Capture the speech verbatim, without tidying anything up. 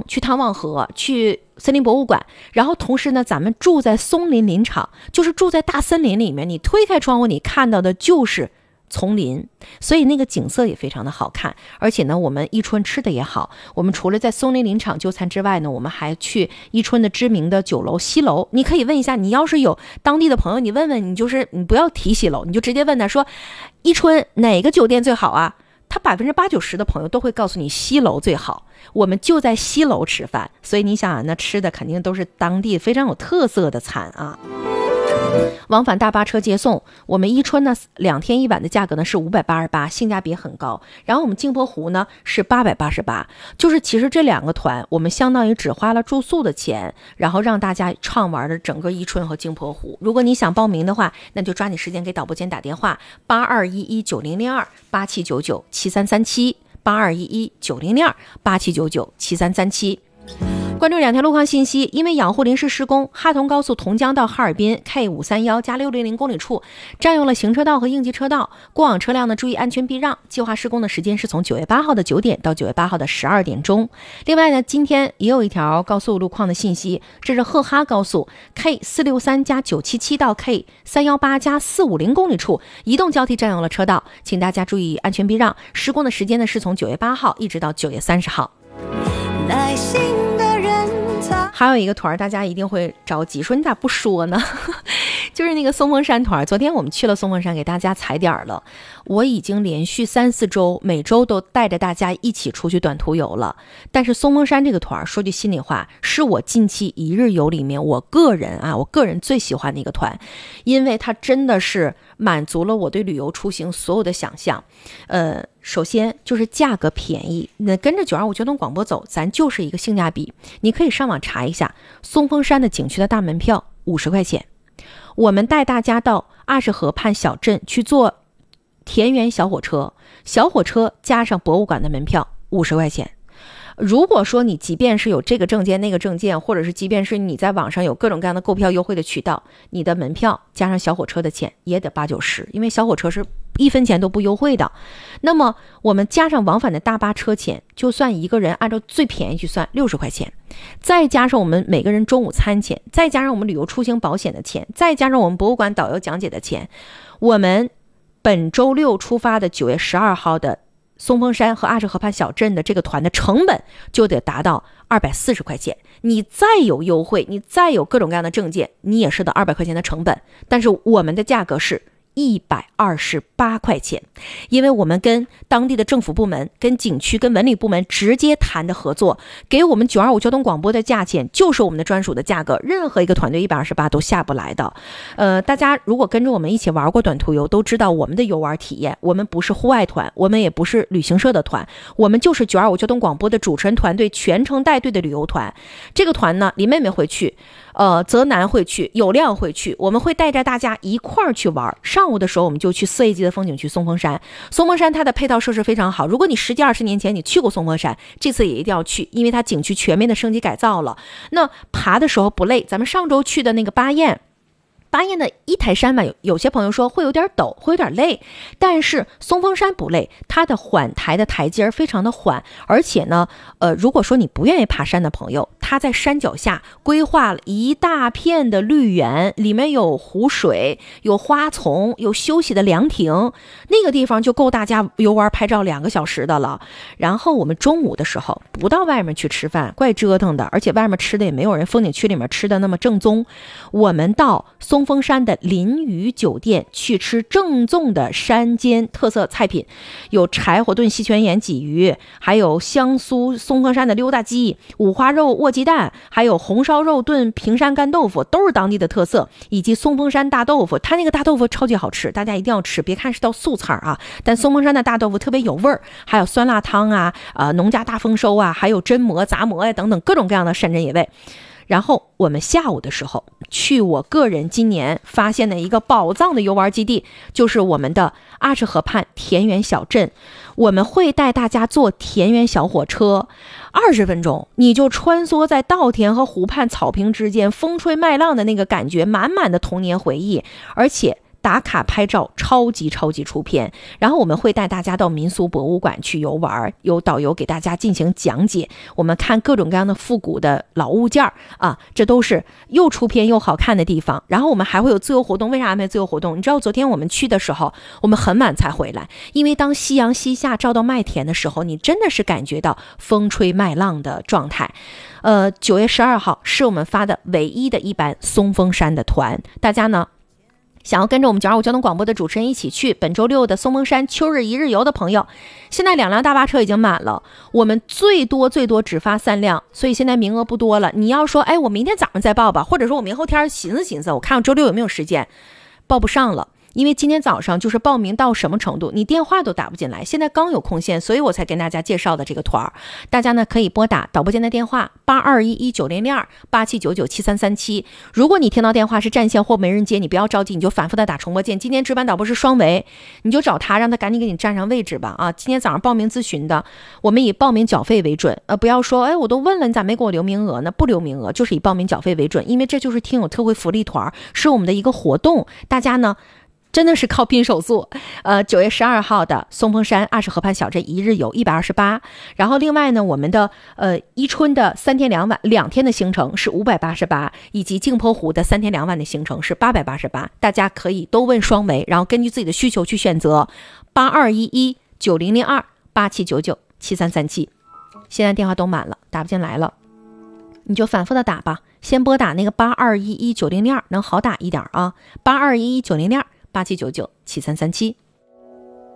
去探望河，去森林博物馆，然后同时呢，咱们住在松林林场，就是住在大森林里面，你推开窗户，你看到的就是丛林，所以那个景色也非常的好看。而且呢，我们伊春吃的也好，我们除了在松林林场就餐之外呢，我们还去伊春的知名的酒楼西楼。你可以问一下，你要是有当地的朋友，你问问，你就是你不要提西楼，你就直接问他说，伊春哪个酒店最好啊？他百分之八九十的朋友都会告诉你西楼最好，我们就在西楼吃饭，所以你想啊，那吃的肯定都是当地非常有特色的餐啊。往返大巴车接送，我们伊春呢两天一晚的价格呢是五百八十八，性价比很高。然后我们镜泊湖呢是八百八十八，就是其实这两个团我们相当于只花了住宿的钱，然后让大家畅玩的整个伊春和镜泊湖。如果你想报名的话，那就抓紧时间给导播间打电话八二一一九零零二八七九九七三三七八二一一九零零二八七九九七三三七。关注两条路况信息，因为养护临时施工，哈同高速同江到哈尔滨 K 五三一加六六零公里处占用了行车道和应急车道，过往车辆呢注意安全避让。计划施工的时间是从九月八号的九点到九月八号的十二点钟。另外呢，今天也有一条高速路况的信息，这是赫哈高速 K 四六三加九七七到 K 三一八加四五零公里处移动交替占用了车道，请大家注意安全避让。施工的时间呢是从九月八号一直到九月三十号。耐心的人才还有一个团大家一定会着急说你咋不说呢就是那个松峰山团，昨天我们去了松峰山给大家踩点了，我已经连续三四周每周都带着大家一起出去短途游了。但是松峰山这个团说句心里话，是我近期一日游里面我个人啊我个人最喜欢的一个团，因为它真的是满足了我对旅游出行所有的想象。呃首先就是价格便宜，那跟着九二五交通广播走，咱就是一个性价比。你可以上网查一下松峰山的景区的大门票五十块钱，我们带大家到阿什河畔小镇去坐田园小火车，小火车加上博物馆的门票五十块钱。如果说你即便是有这个证件那个证件，或者是即便是你在网上有各种各样的购票优惠的渠道，你的门票加上小火车的钱也得八九十，因为小火车是一分钱都不优惠的。那么我们加上往返的大巴车钱，就算一个人按照最便宜去算六十块钱，再加上我们每个人中午餐钱，再加上我们旅游出行保险的钱，再加上我们博物馆导游讲解的钱，我们本周六出发的九月十二号的松峰山和阿什河畔小镇的这个团的成本就得达到二百四十块钱。你再有优惠，你再有各种各样的证件，你也是得二百块钱的成本。但是我们的价格是一百二十八块钱，因为我们跟当地的政府部门、跟景区、跟文旅部门直接谈的合作，给我们九二五交通广播的价钱就是我们的专属的价格，任何一个团队一百二十八都下不来的。呃，大家如果跟着我们一起玩过短途游，都知道我们的游玩体验，我们不是户外团，我们也不是旅行社的团，我们就是九二五交通广播的主持人团队全程带队的旅游团。这个团呢，林妹妹会去，呃，泽南会去，有亮会去，我们会带着大家一块儿去玩。上午的时候我们就去四 A 级的风景区松峰山，松峰山它的配套设施非常好，如果你十几二十年前你去过松峰山，这次也一定要去，因为它景区全面的升级改造了。那爬的时候不累，咱们上周去的那个巴彦巴彦的一台山吧，有有些朋友说会有点陡，会有点累，但是松峰山不累，它的缓台的台阶非常的缓，而且呢，呃，如果说你不愿意爬山的朋友，它在山脚下规划了一大片的绿园，里面有湖水，有花丛，有休息的凉亭，那个地方就够大家游玩拍照两个小时的了。然后我们中午的时候不到外面去吃饭，怪折腾的，而且外面吃的也没有人风景区里面吃的那么正宗，我们到松峰山的林屿酒店去吃正宗的山间特色菜品，有柴火炖西泉盐鲫鱼，还有香酥松峰山的溜达鸡，五花肉卧鸡蛋，还有红烧肉炖平山干豆腐，都是当地的特色，以及松峰山大豆腐，它那个大豆腐超级好吃，大家一定要吃，别看是道素菜啊，但松峰山的大豆腐特别有味儿，还有酸辣汤啊，呃，农家大丰收啊，还有榛蘑杂蘑呀等等各种各样的山珍野味。然后我们下午的时候去我个人今年发现的一个宝藏的游玩基地，就是我们的阿什河畔田园小镇。我们会带大家坐田园小火车，二十分钟你就穿梭在稻田和湖畔草坪之间，风吹麦浪的那个感觉，满满的童年回忆。而且打卡拍照超级超级出片。然后我们会带大家到民俗博物馆去游玩，有导游给大家进行讲解，我们看各种各样的复古的老物件啊，这都是又出片又好看的地方。然后我们还会有自由活动。为啥安排自由活动？你知道昨天我们去的时候，我们很晚才回来，因为当夕阳西下照到麦田的时候，你真的是感觉到风吹麦浪的状态。呃，九月十二号是我们发的唯一的一班松峰山的团，大家呢想要跟着我们九二五交通广播的主持人一起去本周六的松峰山秋日一日游的朋友，现在两辆大巴车已经满了，我们最多最多只发三辆，所以现在名额不多了。你要说哎，我明天早上再报吧，或者说我明后天寻思寻思，我看我周六有没有时间，报不上了。因为今天早上就是报名到什么程度，你电话都打不进来，现在刚有空线，所以我才跟大家介绍的这个团儿。大家呢可以拨打导播间的电话八二一一九零零二八七九九七三三七。如果你听到电话是占线或没人接，你不要着急，你就反复的打重播键。今天值班导播是双维，你就找他，让他赶紧给你占上位置吧。啊，今天早上报名咨询的，我们以报名缴费为准，呃，不要说哎我都问了你咋没给我留名额呢？不留名额，就是以报名缴费为准，因为这就是听友特惠福利团，是我们的一个活动，大家呢真的是靠拼手速。呃，九月十二号的松峰山二十河畔小镇一日游一百二十八，然后另外呢，我们的呃伊春的三天两晚两天的行程是五百八十八，以及镜泊湖的三天两晚的行程是八百八十八。大家可以都问双维，然后根据自己的需求去选择八二一一九零零二八七九九七三三七。现在电话都满了，打不进来了，你就反复的打吧，先拨打那个八二一一九零零二，能好打一点啊，八二一一九零零二八七九九七三三七。